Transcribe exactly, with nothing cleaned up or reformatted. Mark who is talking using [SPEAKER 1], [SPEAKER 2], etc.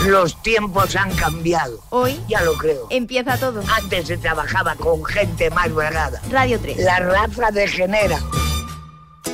[SPEAKER 1] Los tiempos han cambiado.
[SPEAKER 2] Hoy
[SPEAKER 1] ya lo creo.
[SPEAKER 2] Empieza todo.
[SPEAKER 1] Antes se trabajaba con gente más bragada.
[SPEAKER 2] Radio tres.
[SPEAKER 1] La raza degenera.